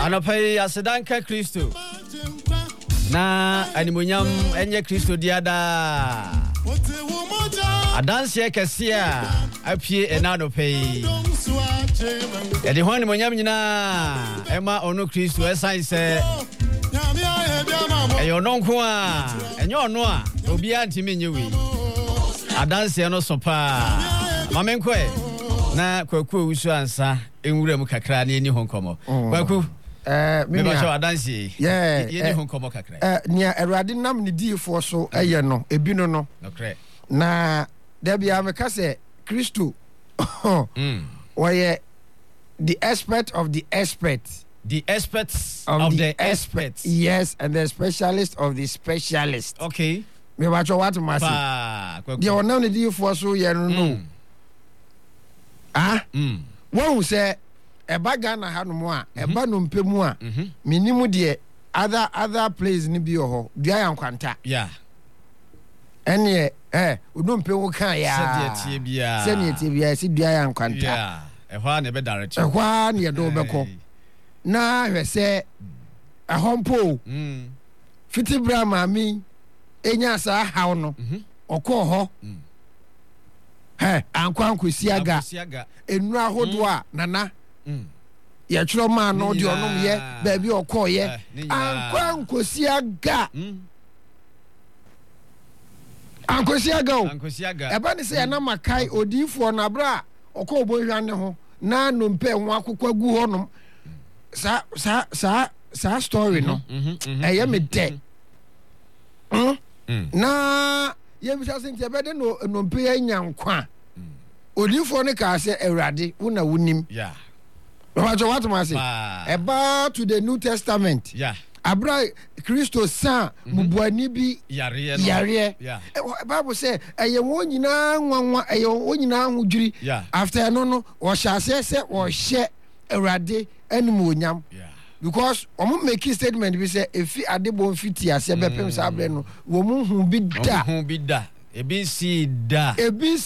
Anopai asedanka Kristo. Na animonyam enye Kristo diada. Adanse kese a apie enado pay. Ede ho animonyam nyina ema ono Kristo esan se eyo nonko a enye ono a obi antimi nyewi. Adanse no sopa. Mamenkwe na kwaku wusu ansa enwura mu kakra na eni honkomo. Kwaku me ba so adanse eni honkomo kakra. Nia Awurade nam ne diifo so eye no ebino no. Okay. Na there be ameka say Kristo why the expert of the experts. The experts of the experts. Yes, and the specialist of the specialist. Okay. Me ba cho what masi. Dia wona ne diifo so ye no. Wọ́n sẹ́ ẹ̀bá Ghana ha no mu a ẹ̀bá no mpẹ mu a minimu deɛ other place ni bi wɔ hɔ dua ya nkwanta ɛne odo mpɛ wo kan ya sɛdeɛ tie bia si dua ya nkwanta ɛhɔ a na ɛbɛ direct ɛhɔ a na yɛde wobɛkɔ na hwɛ sɛ ɛhɔ mpo fiti bra maame enya saa haw no ɔkɔɔ hɔ ankwankwosiaga enu ahodo a nana ye tworo ma no de onom ye ba bi okoye ankwasiaga eba ne se na makai odifo na bra okobo hwane ho na nompe ho akokwagu honom sa story no eye me de na ye bi sase ntia bede no nompe anya nkwa odifo ne ka se Awurade una wunim what must say about to the New Testament abra Christo san mubuani bi yare Bible say eye won nyina nwanwa eye won nyina hodwiri after no wo hyase se wo hye Awurade anim onyam because omo make statement bi say efi adebo fiti ase bepem sa abre no wo mu hu bi da ebi si da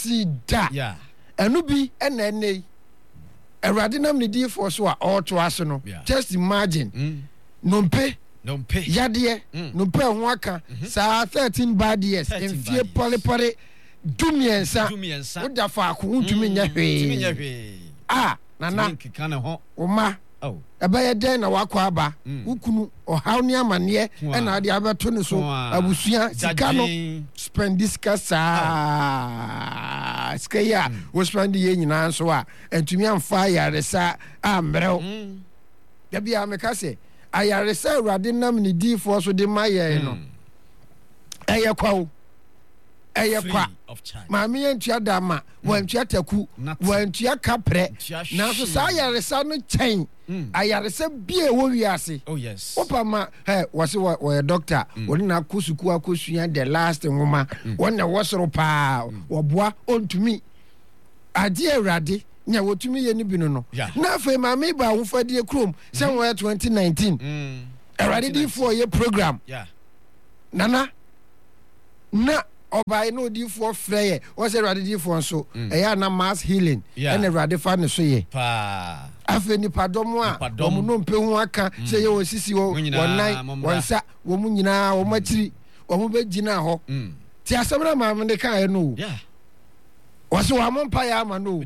enu bi ene Awurade nam ne di for so a auto aso no just imagine nompe yade nompe ho aka sa 13 bad years enfie polepole dumiensa oda fa ko ntumi nya hwe nana oma ebe den na wakọ aba ukunu ohaw ne amane na ade abeto ne so abusua sika no spend this kasa skaya wo spend ye nyina so a entumi amfa yaresa ambrɛw da bia meka se ayaresa Awurade nam ne difo so de maye no eye kwawo eye kwa maame yentua dama wantua taku wantua kapre na so sa yaresa no chen ayaresa bie wo wiase opa ma wose wo doctor woni na kosuku akosua the last ngoma wona wosoro pa woboa ontumi ade Awurade nya wotumi ye ni binu no na fe maame ba wo fadie krom se wo 2019 Awurade di for ye program nana na obai no di for freye wo se Awurade di for so eya na mass healing and Awurade fa ne so ye afe ni padomo a wo no mpe ho aka se ye wo sisi wo wonnan wonsa wo mu nyina wo matiri wo mu begina ho ti asamra maame de kan ye no wo se wa mompa ya ama no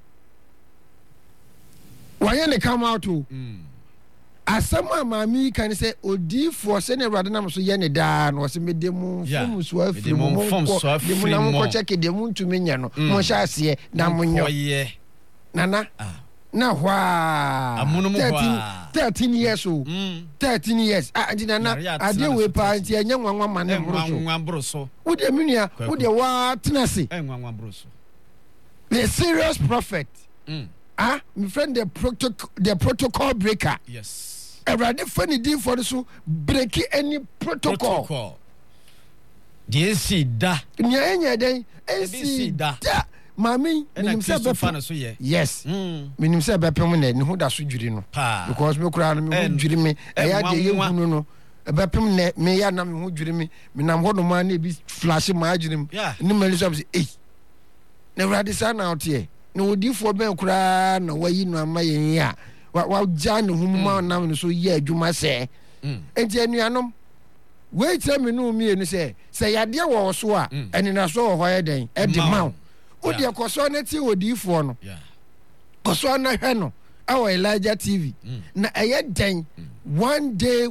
wanye ne come out asama maami kan se odifo se ne Awurade nam so ye ne da no se medemu fom so afiri mo na mo check demu ntumi nya no mo sha ase na mo nyo nana na hwa 13 years 13 years nana ade we pa nti enya nwanwa mane mbroso wo de menua wo de wa tenase nwanwa mbroso the serious prophet my friend the protocol breaker. Yes. Awurade funny deal for so break any protocol. DNC da. Nya enya den NC da. Mami minim se be fan so ye. Yes. Minim se be pem na ni ho da so dwiri no. Because me kura no me ho dwiri me eya de ye hunu no. Be pem na me ya na me ho dwiri me. Me nam ho no ma na bi flash ma adwirim. Ni me so say na Awurade sa na out here. No odifo ben kura na wayi no amaye a wa gya ne ho ma nam no so yɛ adwuma sɛ enti anuanom wei kyerɛ me no mmienu sɛ yadeɛ wɔ so a ɛninaso wɔ hɔ yɛ den ɛde ma wo wodeɛ kɔsɔɔ no ti wɔ diifoɔ no kɔsɔɔ no hwɛ no ɛwɔ Elijah TV na ɛyɛ den one day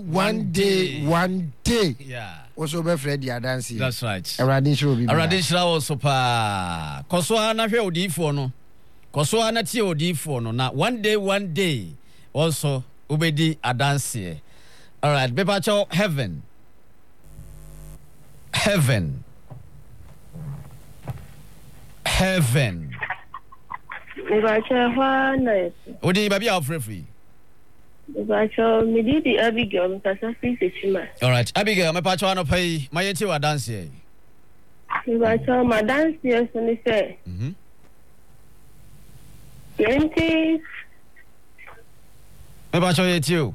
also be Fred Adansi. That's right. Awurade nhyira wo so pa. Kɔsɔɔ na hwɛ odiifoɔ no. Kɔsɔɔ na tie odiifoɔ no na one day also ubedi adansi. All right, bepacho heaven. Bepacho hwana. Odi baby free. Bepacho mididi Abigail mtasa free sechima. All right, Abigail bepacho ano pay mayenti wa adansi. Bepacho madansi so ni say. 20 bepacho yeti o.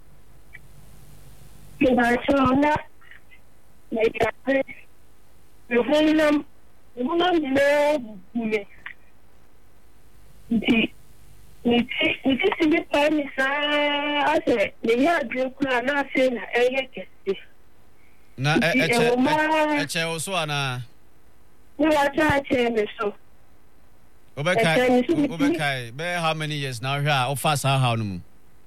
Bepacho na Maybe the whole how many years now? How fast how no?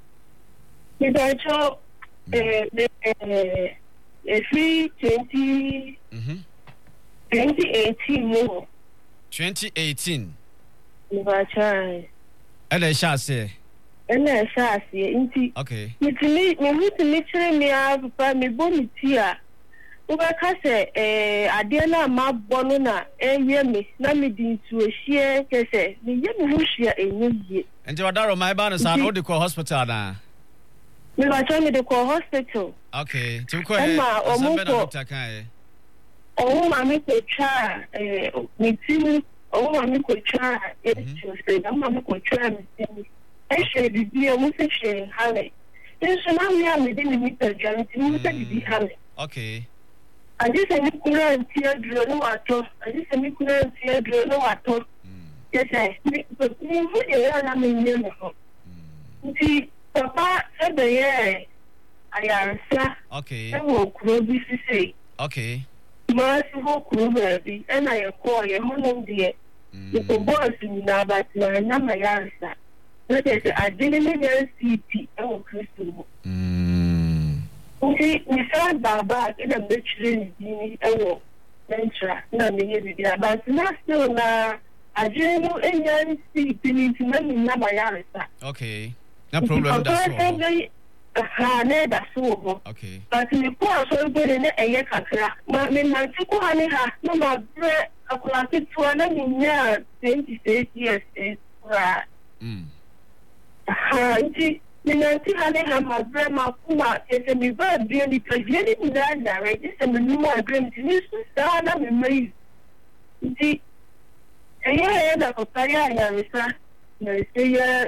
2018 more. 2018. And I shall say. Okay. Me have me bonnet here. Ubakase Adela ma bonona me na me din to share kese me yemu share enye. And you are my banner all the hospital na. Me ba try me the hospital. Okay. To ko doctor kan oh mama ko try me tin oh mama ko try say mama ko try me I should be a much sharing hale. Then so now we are within the meter guarantee we be hale. Okay. I just say me kura ntia dro no ato. I just say me kura ntia dro no ato. Yes I. Me who dey na me nyem ho. Nti papa said the year ayarsa. Okay. E wo kuro bi sisi. Okay. Ma si ho kuro bi e na ye call ye ho no de. The boss ni na ba na ma yarsa. Let us I didn't even CP oh Christo. Okay, we saw Baba in a bitch oh venture, no me but not still na I didn't know any CP to me number yarsa. Okay. No problem that's all. Okay. But me poor so good in a year kakra. Ma me na tiku ani ha no ma bre akula titu na me nya 28 years right. Nti ninanti hane hama brema kuma ese mi ba bia ni pejeni nda right ese mi numu agrem ti ni sa na me mai nti eye da ko paria ya resa na se ya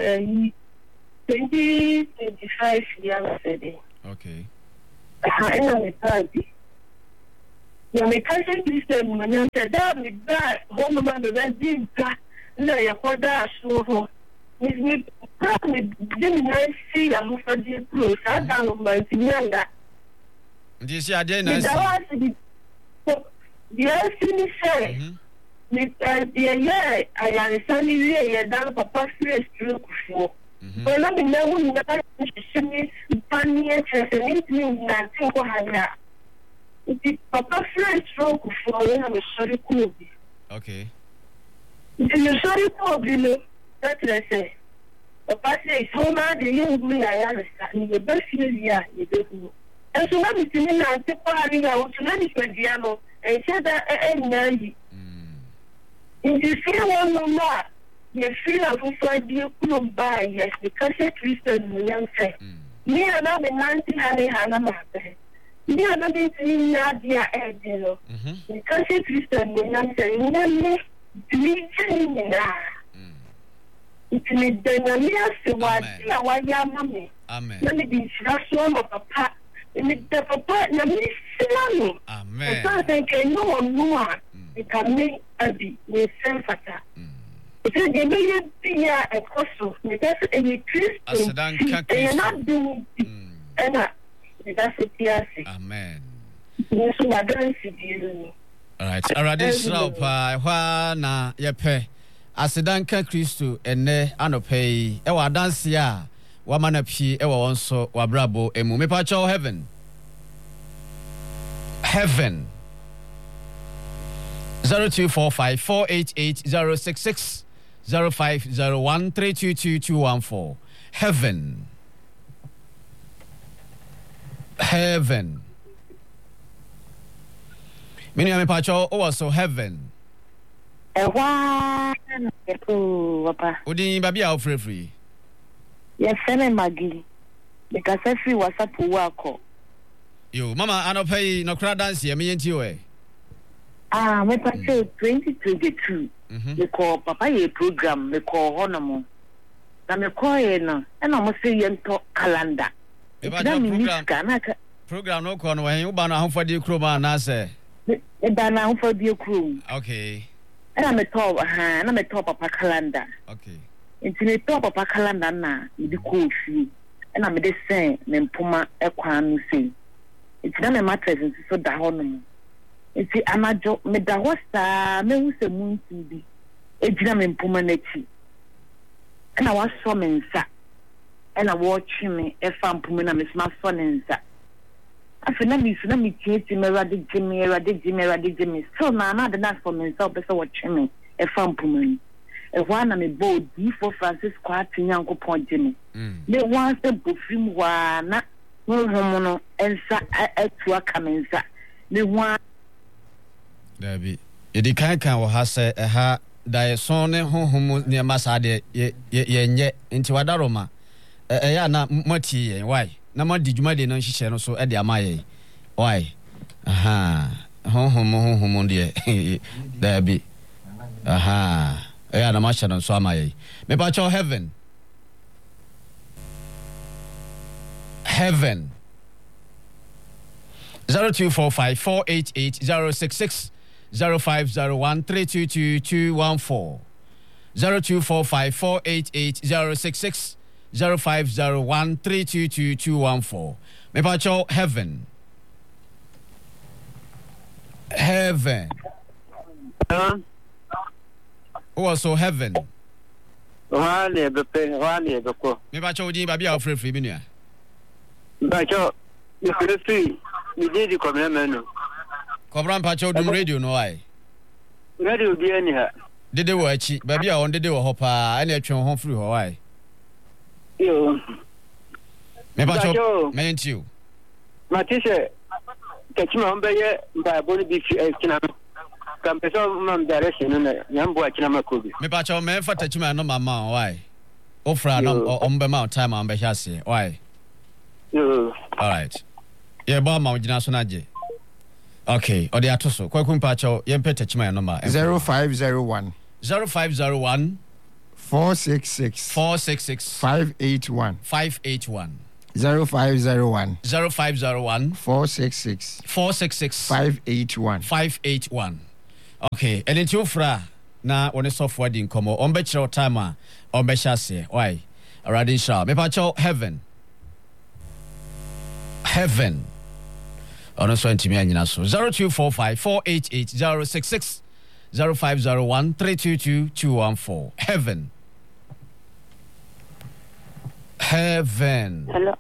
2025 years today. Okay. Ina me party ya me kasi system manya da mi ba homo ma me ba dinka na ya koda so me didn't see a move for the clothes. I don't mind the this year, the LC say, I am sunny year down Papa Fresh stroke for. But let me know that she funny and anything that think of Papa Fresh stroke for I'm sorry, cool. Okay. It's a sorry, cool, that's what I say. Papa says, how much do you mean I understand? The best year you do. And so, what is the name of the party? I want to manage my piano and said that and Nandy. In the same one, no more. You feel of who you couldn't buy, yes, because it's Christian, young say. Me and I'm in Nancy Honey Hannah Martin. Me and I'm in Nadia Edino. Because it's Christian, young say, never be changing now. Me denamia se wadi na waya mami. Amen. Na me di sraso mo papa. Me de papa na me silano. Amen. So I think no one know. It can me abi me senfata. Because they may be a cost because any Christian they are not doing and that's it. Amen. Yes, I don't see. All right. Already slope na yepe. Asidanka Kristo ene anope e wa dance ya wa manapi e wa wonso wa brabo emu me pa cho heaven 0245488066 0501322214 heaven mini me pa cho o so heaven Papa. Udi baby a free. Yes, Maggie. Because every WhatsApp work. Yo, Mama, I don't pay no crowd dance here. Me and you, eh? Me pass 2022. Me call Papa a program. Me call Honomo. Na me call no. And I must say you talk calendar. Program no con when you ban a for the crew man. I say. Ban a for the crew. Okay. And I'm a top, Papa calendar. Okay. It's in a top Papa calendar now. You be cool shoe. And I'm a saying, then Puma a quan say. It's not a mattress and so the honor. It's a majo, me da hosta, me who's a moon to be. A jam in Puma nechi. And I was summoned, sir. And I watch me a farm Puma, Miss my son and sir. I feel na me chase me radi Jimmy. So now the night for myself, so watching me a farm Puma. A one and a bold D for Francis Quatin Uncle Point Jimmy. They want the buffim one, no homono, and at work coming, sir. They want. There be. It can't have a ha diasone homo near Masade ye into Wadaroma. Na moti why? Na mo di djuma de no hihye no so e de amaye why homo de there be na ma hye no so amaye me pa cho heaven 0245488066 0501322214 0245488066 0501322214 me pa cho heaven so heaven Wale bepe beko me pa cho din ba bia ofrefre bi nua ba cho me free me di komena menu kobran pa cho dum radio no ai radio bi ani ha dede wo achi ba bia on dede wo ho pa ani atwen ho free ho ai yo me pa cho me ntiu matise kachima ombaye mba boni bi kina kampeso mam direction na nyambo akina makobi me pa cho me fa tachima no mama why ofra no ombe ma time am be hase why yo all right yeah ba ma ugina so na je okay odi atoso kwaku pa cho ye mpe tachima no ma 0501 466 581 0501 466 581 okay and it's your fra na one software din komo on be chiro time a on be hase why already sha me pa cho heaven on so ntimi anyina so 0245488066 0501322214 heaven hello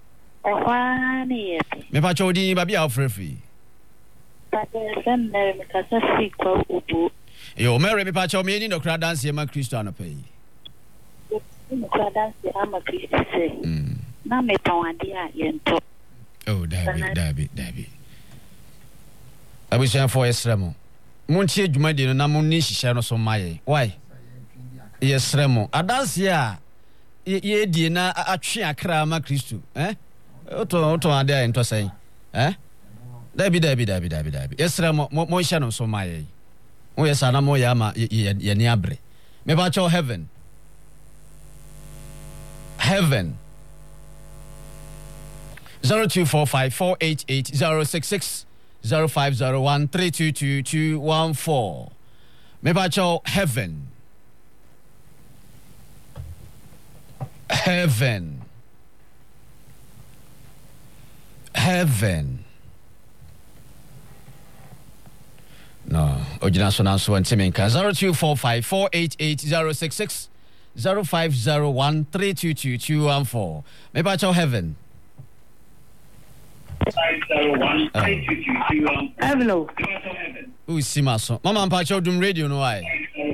me pa cho din ba bia ofrefi yo Mary me pa cho me ni no kra dance ma Kristo anopai no kra dance ama Kristo say na me ton ade a yento oh dabi abushan for esremo montie djuma de no na monni hihye no so maye why yesremo adanse a ye die na atwe akra ma Kristo oto ade a ento sai dabi yesremo mo hihye no so maye o yesa na mo ya ma ye ni abre me ba cho heaven 0245488066 0501322214 me ba cho heaven Heaven. No, Ojina Sonanso and Timinka 0245488066 0501322214. Maybe I tell Heaven. Hello. Who is Simaso? Mama and Pacho Doom Radio, no I.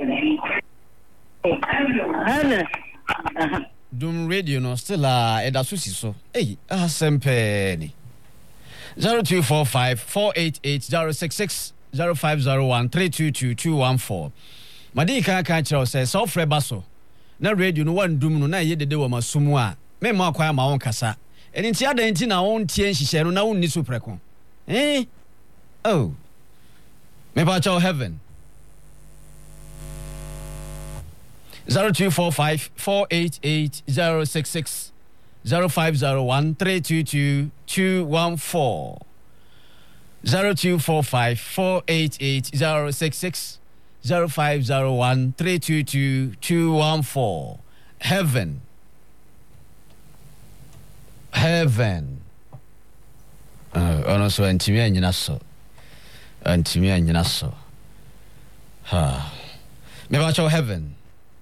Hello. Doom Radio, no still Edasusi so. Hey, Sempeni 0245488066 0501322214. Madi kan chiro say so frɛ baso. Na radio no wan dum no na ye dede wo masumu a. Me ma kwa ma won kasa. Eni ntia da nti na won tie nhihye no na won ni so preko. Oh. Me ba cho Heaven. 0245488066 0501322214. 0245488066 0501322214. Heaven. Also antimi anyina so. Ha. Me ba cho Heaven.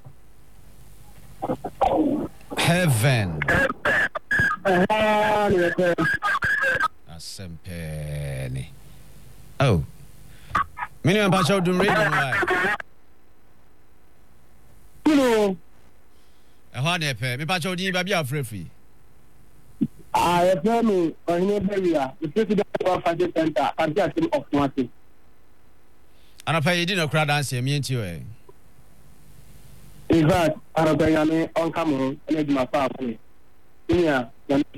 Asempeni. Oh. Mini man pacho dum radio right. Hello. Ehwa na pe. Me pacho din ba bia free. I have me on your area. The president of the center. I'm just of nothing. Ana pa yedi no kra dance me enti o e. In fact, I'm going on camera and my family. Yeah,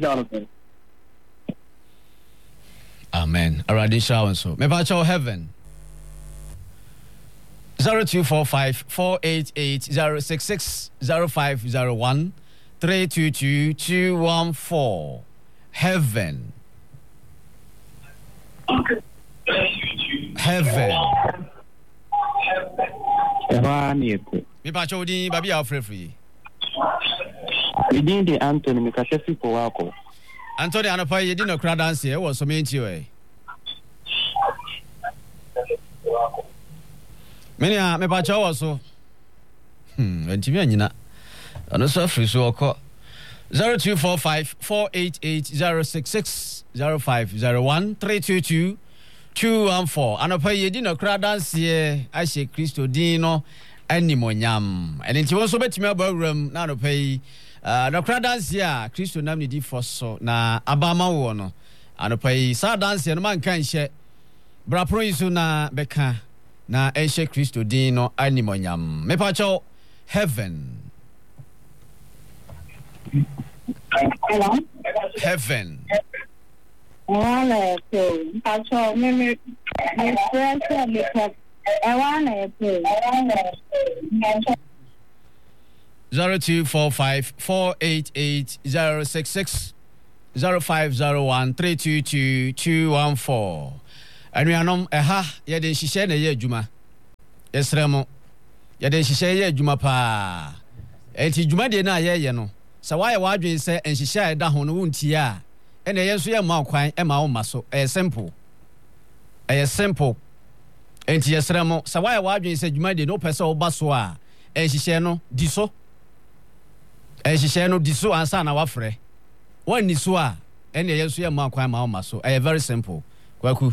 Amen. Already showing so. Me ba cho Heaven. 0245488066 0501322214. Heaven. Me ba cho din ba bia free. Within the Anthony Mikashefi Powako. Anthony Anapa yedi no kra dance e wo so me enti o e. Menia me ba cho wo so. Enti me anyina. Ano so free so okọ 0245488066 0501322214. Anapa yedi no kra dance e ahye Kristo din no animonyam. Enti won so betimi abawuram na no pay Dr. Dance ya Kristo nam ni di foso na abama wo no anopai sa dance no man kan hye brapro yisu na beka na ehye Kristo din no animonyam me pa cho Heaven. Wala so pacho me stress me I wanna play 0245488066 0501322214. Anuanom eha ye de nhihye na ye adwuma yesremo ye de nhihye ye adwuma pa enti dwuma de na ye no sa waye wadwen se nhihye da ho no wontie a ene ye so ye ma kwan e ma wo maso simple enti yesremo sa waye wadwen se dwuma de no pese wo baso a nhihye no di so diso ansa na wafre wani so a ene yeso ye ma kwan ma wo so very simple kwaku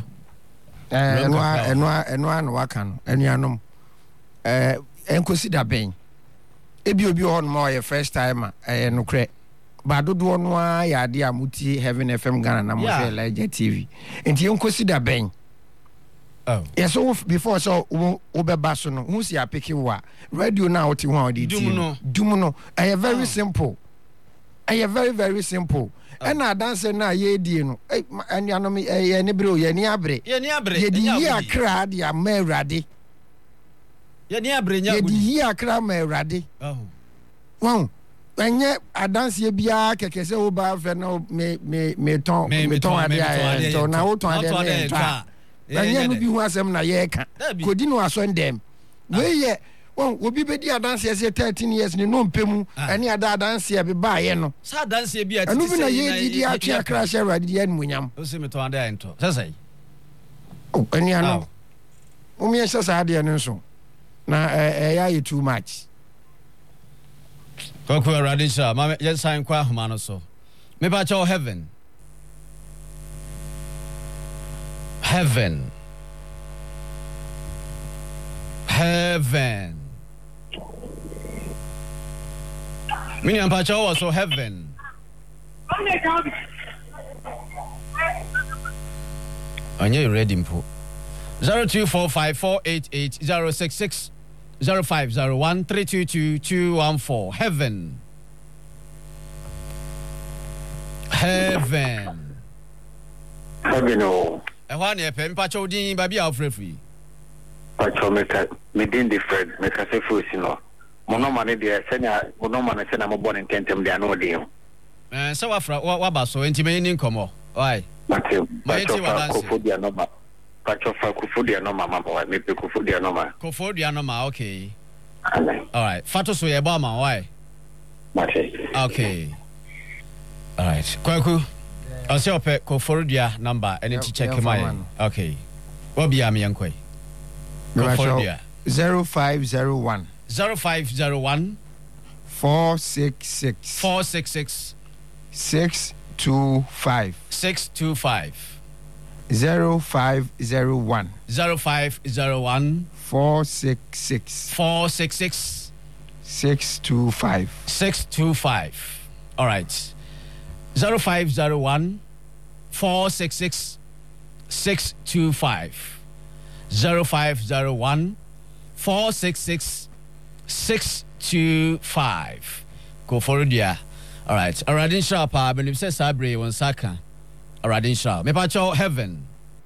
eno na waka no anuanom enkosi da ben ebi obi ho no ma ye first time no kre ba dodo no a ya de amuti Heaven FM Ghana na mo share Elijah TV enti enkosi da ben. Oh. Yes, so before so obeba so no hu si apeke wa radio na oti ho odi ti dumuno I very simple I very very simple and na dance na ye die no anuanom ye ne bre ye ni abre ye di ye akra dia ma urade ye ni abre nya ye di ye akra ma urade wow enye adanse bia keke se wo ba fe no me ton ade to na wo ton ade anya no bi hu asem na ye ka kodi no aso ndem we ye Well, will be a dance as 13 years, no pemu, any other dance here be by, you know. Sa dance here be at and even a year, did you crash over the end when you to under ento. Say, oh, and you know, Umi says I didn't so. Now, I too much. Koku Radisha, Mamma, yes, I'm quite humano so. Me about your heaven. Heaven. Heaven. Miniam Pacho was so heaven. Are you ready, Mpo? 0245488066 0501322214. Heaven. Heaven. Heaven. Oh. And one year, Pacho Dean, Baby Alfrey. Pacho, me didn't different, make a safe, you know. Monomani, dear, Senya, Monomani, and I'm born in Tentem, they are no deal. So, what about so intimate income? Why? Pacho, Kofodia Noma. Pacho, Kofodia Noma, maybe Kofodia Noma. Kofodia Noma, okay. All right. Fatos we Obama, why? Okay. All right. Kwaku. I'll say up Kofodia number and to check my. Okay. What be Ami Yankwe? Kofodia 0501 0501 466 625 0501 466 625. All right. 0501 466 625 0501 466 625. Go for it, yeah. All right. Aradin Sharp, I believe says Sabre one Saka. Aradin Sharp. Me pacho heaven.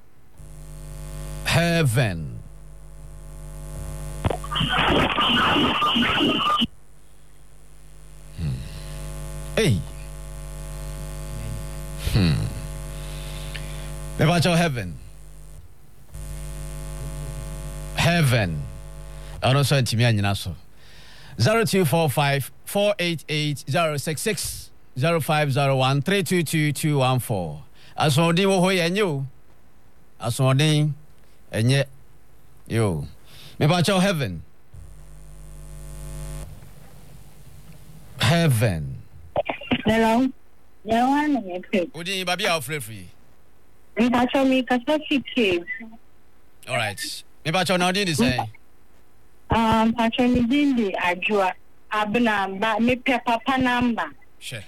Heaven. Hey. Me pacho heaven. Heaven. I don't say to me and so 0245 488 066 0501 322214. As on the wo and you. As on the and yet you. Me about your heaven. Heaven. Hello. Yeah, one minute. Would you be free? Me about your me kids. All right. Me about your now did you say? Actually, Dindi Ajua Abna, me papa number. Sure.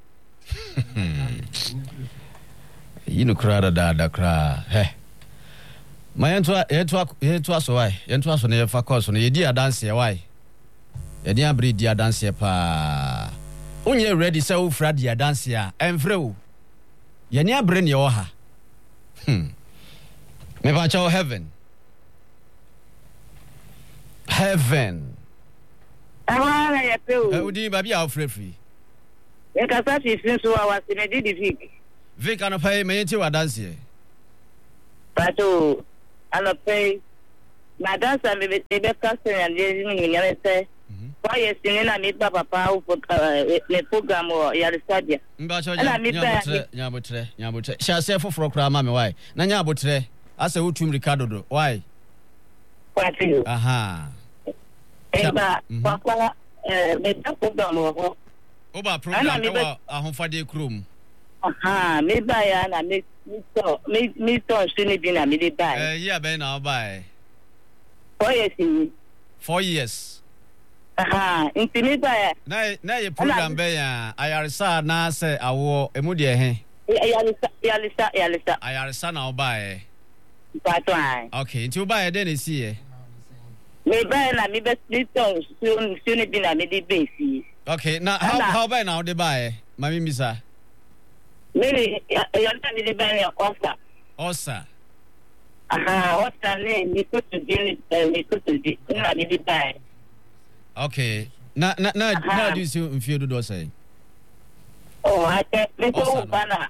You know, crowd da cry. Hey, my entwa so why? Entwa so near focus on ye dear dance here. Why? Ye dear breed dear dance here pa. Only ready so frad dear dance here. And fro. Ye near bring your ha. Me watch our heaven. Heaven. Would you be out free? You can start if so I was in a Vic. Vic and pay me to a dance here. But I'll pay my dance and the best and you say, why is in a meet Papa for the program or Yalisadia? Yabutre. Shall say for Mammy, why? Nanya Butre. I say, Utum Ricardo, why? What you? Aha. Papa, program or Oba program, a home for the room. Aha, me buy and I make me so soon been a minute buy. Yeah, Ben, I'll buy 4 years. 4 years. Aha, into me buy. Now your program, Bayan, I are sad now, say, I wore a moody. Yalisa. I are son, I'll buy. Okay, to buy a Dennis here. Me buy and I me best soon been a minute base. Okay, now how about now they buy, Mammy Missa? Maybe you're not the buy Osa. Osa. Aha, what's her name? You put to do it, not the buy. Okay, now do you see if you do say? Oh, I said, little banner.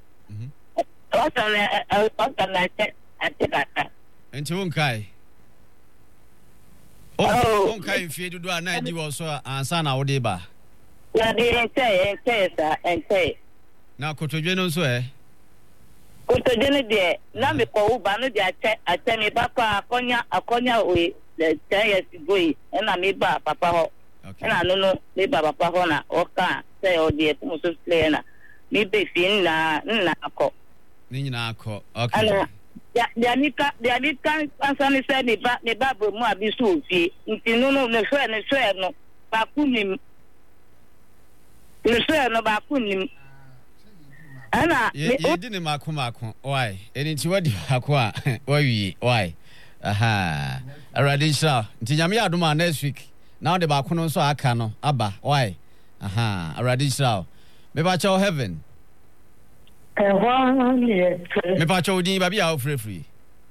Osa, I said, and to Unkai. Oh, okay, if you do an idea also, and son, I would deba. Yeah, they say, and say. Now, Cotogenos, eh? Kutogene de na me ko uba no de ache me papa akonya we the 10 years ago na me ba papa ho na no me ba papa ho na o ka say o de mu so play na me be fin na akọ ni nyina akọ okay ya nika ansani say me ba bo mu abi so fi nti no no ba kunim no ba kunim ana ye didn't mako why enti wadi akwa wawi why aha aradisha nti nyame adoma next week now the bako no so aka no aba why aha aradisha me ba cho heaven me ba cho din ba bia free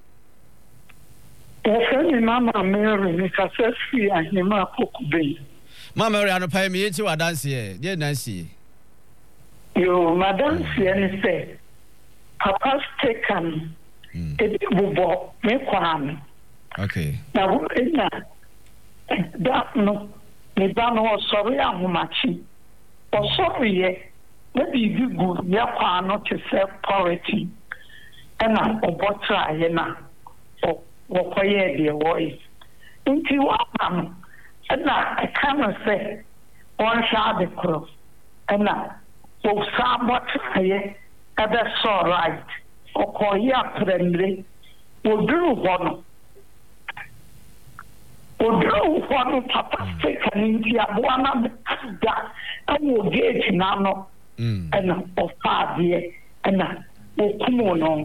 Efeni mama Mary ni kasesi ahima kokube mama Mary anopai me yeti wadanse e de nansi Yo, madam, say, Papa's taken bubo, me kwan. Okay. Now, that no, me don't sorry, I'm matching. Or sorry, maybe you good, ya kwan not to self poverty. And I'm a botra, yena, or quiet, dear voice. Into what, and I cannot say, one shot the cross, and now. So somewhat that's all right. Okay, yeah, friendly. We'll do one. Papa take an India, one of that, and we'll get now, and of 5 years, and we'll come on.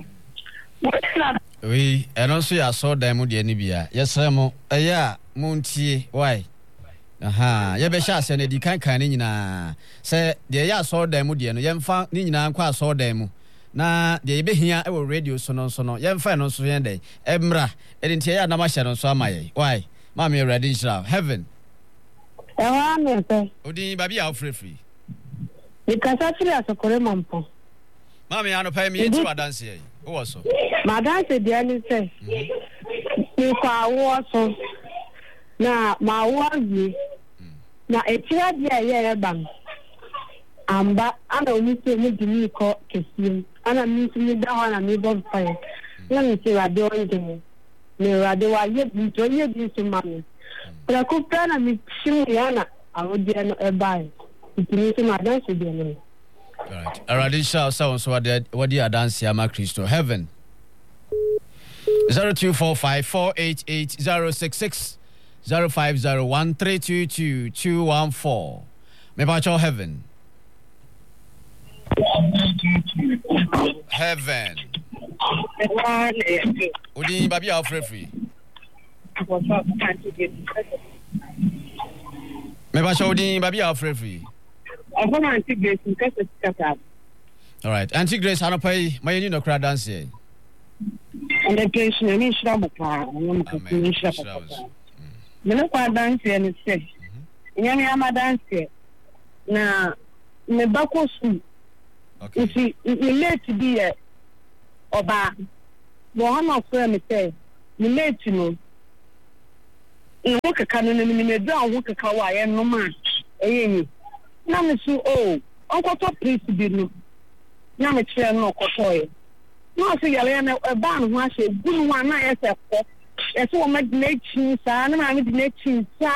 We, and also I saw them with the Nibia. Yes, Remo, yeah, Monty, why? Aha, ye be sha se na di kan ni nyina se de ya so dan mu de no ye mfa ni nyina kwa so dan mu na de be hia e wo radio so no ye mfa no so ye den emra e de ya na ma hye no so amaye why ma me ready shall heaven wa me se odi ba bia free because actually asokore mampo ma me ano pa me yeti wadanse ye wo so ma danse de ani se ni kwa wo so na ma wazi na etira dia ye ban amba ana onise mu dini ko kesim ana mi simi da wana mi bon fire na mi se radio ndemo me radio wa ye bi to ye bi so mami pra ko plana mi simu yana awodi no e bai itini se ma dance de no right already shall so what the dance ya ma Christo heaven 0245488066 0501322214. Me ba cho heaven. Heaven. Odi ba bia free. Me ba cho odi ba bia free. All right. Auntie Grace hanopai my you no crowd dance here. And the place ni shira buka. Me no kwa dance ni say. Nyame ama dance na me bako su. Okay. If you late be oba. Bo hama so me say, me late no. No kaka no me do an wo kaka wa ye no ma. Eyi. Na me su onkoto priest bi no. Na me kire no okoto ye. No se yale na ba no ho ahye gunu wa na ye se ko. Eso o medicine sa na ma medicine sa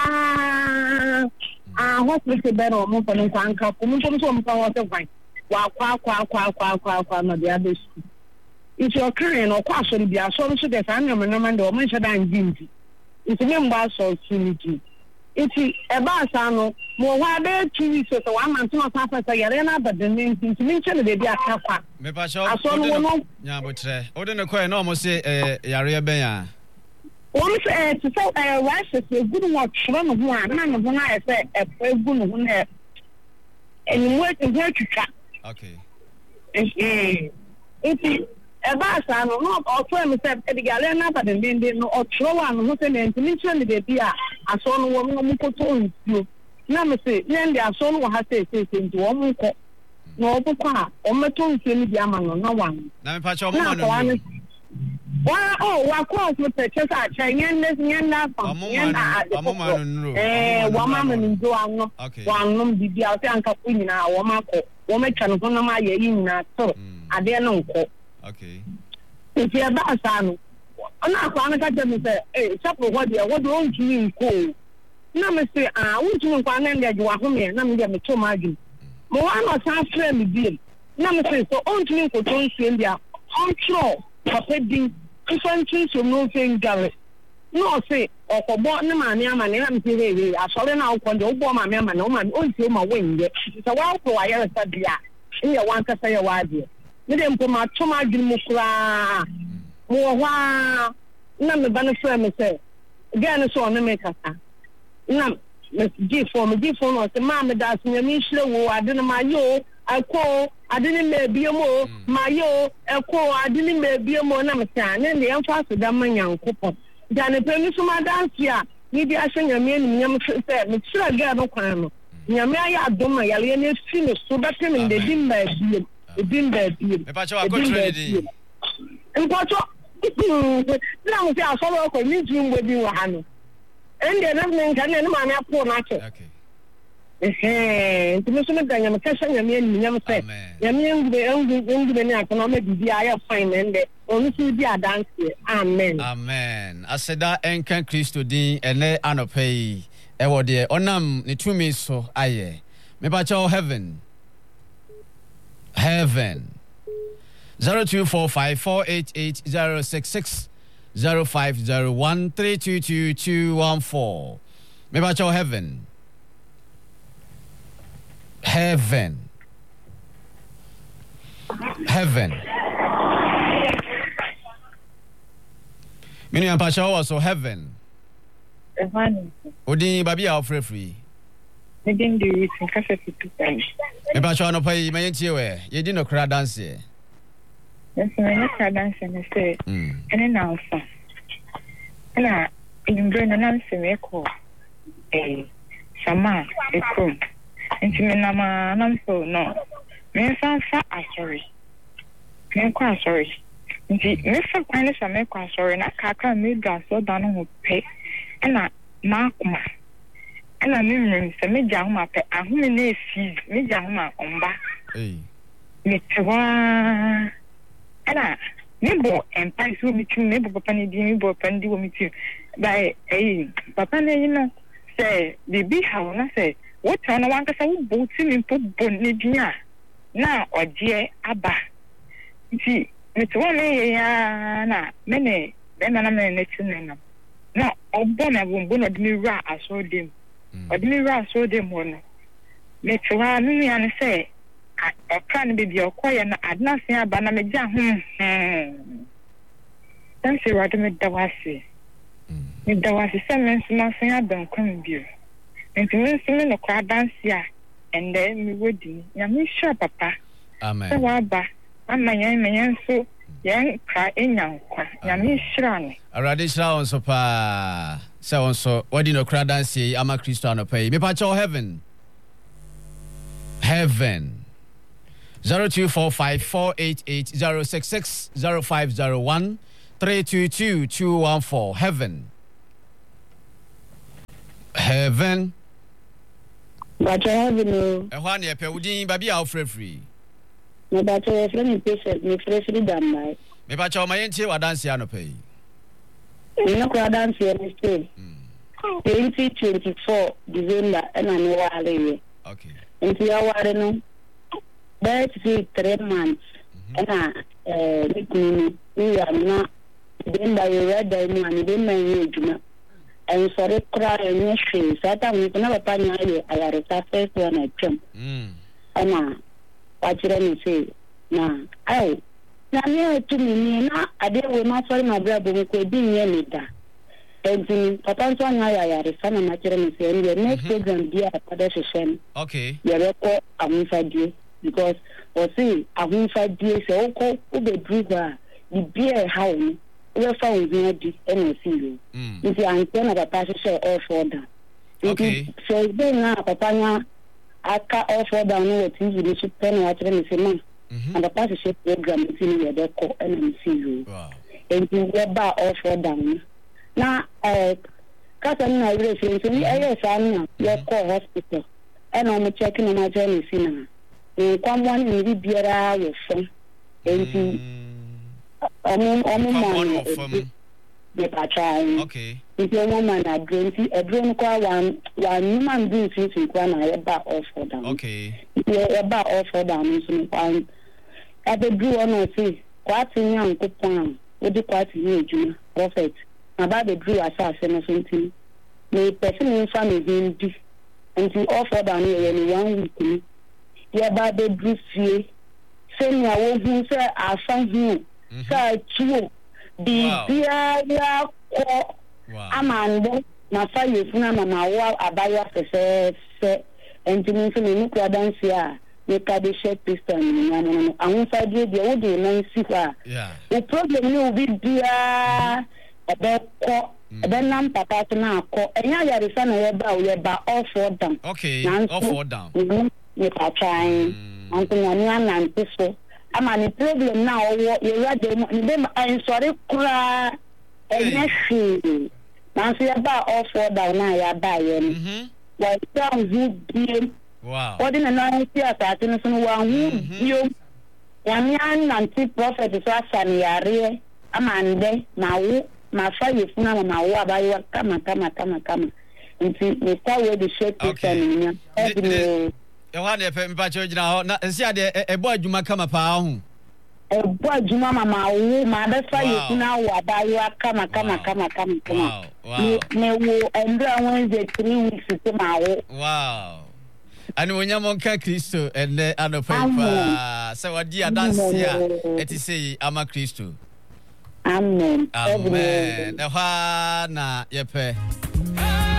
hospital be no mo pano kwanka ko mo so mo kan wo se kwan wa kwa no dia be school it's your kind no kwa so bia so no so de sa na no man de o mo nche dan ginti it's me mba so sunity it's e ba sa no mo wa be 2 weeks so one month no sa fa yare na ba de ni nti me nche de bia aka kwa me pa sho nya bo tre o de ne ko na mo se yare ben ya one say to so why say good work shiro no ho na no ho na say e good no ho na anyway to get to track okay it's e ba sa no o to me say e gale na ba de no o shiro wa no ho say na ntimi nche de bia aso no wo mo ko to nsuo na me say yen de aso no wo ha say nti wo mo ko no o ko a o meto nsuo ni bia ma no na wan na me pa cho mo no wa cross with the chest at China, woman in do one be out and Capina, Wamako, woman can go my in so I dare not. Okay. If you're about son, I'm not going to say, hey, supper, what don't you mean cool? No, Mister, I want to go and that you are home here, and I'm too much. Moana was half friendly deal. No, Mister, so on to me for don't see India. I'm sure, Papa Ding, different things from no thing, Gary. No, say, or for born the man, I'm saying, I saw now when the old woman, no man, on to my wing. It's a while for I ever said, yeah, in your one to say a wide year. Let them put my too much in Mukra. Wow, none the benefit, say. Again, so on the maker. No, Miss G for was the mamma that's in the slow. I didn't my yo. I call, I didn't maybe a more. My yo, I call, I didn't maybe a more number 10, and the emphasis of the man young couple. Then a premise of my dance here. Maybe I sing a man, young said, but sure I get no crime. Yamaya, Doma, Yalian, finished, so that him in the dim bed, the dim bed. And what's up? Now, I follow a meeting with you, Hannah. And the evening can end my poor matter. Okay. To Mr. McDaniel, I'm catching a man, never said. Yamin, the only economic DI fine and only see the dance here. Amen. Amen. I said that and can Christo D and let Anna pay. Ewo dear, onam ni tumi so aye. Me ba cho heaven. 0245488066 0501322214. Me ba cho heaven. Mini ampacha also heaven. Odi babi a free. Me den do it in cafe to pen. Me ba cho no pay me ntie we. Ye di no kra dance e. Yes, me no kra dance me say. Ene na afa. Na in brain na nse me ko. Sama ekrom. Nti me na ma na so no. Me fa asori. Me kwa asori. Nti me fa kwan sa me kwa asori na kaka me ga so da no ho pe. Ena makuma. Ena me se me ja ho ma pe ahome na efi. Me ja ho ma omba. Me twa. Ena me bo empai so me tu me bo papa ne di me bo papa ndi wo me tu. Bai papa ne you know say bibi ha na say what on one ka say wo bo ti me po bon ne dia na odie aba. Nti me twa me ya na me ne na me tu na no obona bombo no de ra aso dem odimi ra aso dem wono me twa me ya ne say akran be bia okoye na adna se aba na me ja thank you radme dawasi me dawasi se men sma se aba nkwan bio enti men se no kwa dance ya and then me wodi ya me sure papa amen se wa ba amma yan so yan ka enyankwa ya me sure ne arade sha on so pa se on so wodi no kra dance yi ama Christiano pay me pa cho heaven 0245488066 0501 322 heaven But I have no. Ehwan ye pe udin babi a free. Me ba to friend me patient me free dam mai. Me ba cho mayentie wadanse anopai. Me no kwa dance here me stay. 2024 December and I know wale. Okay. Nti ya wale no. That is 3 months. And nikuni ni ya na then by red day no and then my age. And sorry, cry and your face. I don't know if I are the first one I jump. And what you say? Now, I near to me, I did with my father, my brother, who could be near me. And Papa, one I are the son of my children, and the next program, dear, pedestrian. Okay. You record a win for you because, or say, a win for you, so call the breather, the beer house. We found near this NSC. If you are a passenger all for them. Okay. So then now, Papa, I cut off for down what you should pen water and say, and the passenger program is in the call NMC. enti yɛba offer down na kasa na relation so ni sa na yɛkɔ hospital ɛna ɔmo check na na journey si na kwamwa ni bi biara yɛ fam enti ɔmo man de patrai okay enti ɔmo man adrone kwa one human being fi kwa na yɛba offer down okay yɛba offer down so kwan abedru ɔno si kwati nyankopɔn odi kwati ni adwuma prophet aba bedru asase no so nti me person in family ndi nti offer down here ni 1 week ni yɛba bedru fie sɛnea wohu sɛ afa hu sɛ tuo bibia ya kɔ amande na fa yefuna mama wa abaya sɛ nti mi nso me kura dansi a me ka de share pistol ni no ahun fa die wo de na si hɔ a o problem ni obi bia ɛbɛkɔ ɛbɛnam papa to na akɔ ɛnya yaresa na yɛba offer down okay offer down me patrai anto nyame anante so ama ni problem na owo yɛra de ni be ensɔre kura ɛnyɛ hwee na so yɛba offer down na yɛba yɛ no down hu biem wow odi na na si asate no so no wa hu biem nyame anante prophet so asane yare ama nde ma wo ma fa yefuna ma wo abayo kama nti me start with the shape system ni ɛhɔ na ɛpɛ mpakyɛ gyina hɔ na ɛsi ade ɛbɔ adwuma kama paa ho ɛbɔ adwuma mama wo ma bɛfa yefuna wo abayo kama me wo ɛndra Wednesday 3 weeks to ma wo wow ani wonyamo nka Kristo ɛnɛ anɔpa pa sɛ wadi adanse a ɛti sɛ ama Kristo amen ɛhɔ na yɛpɛ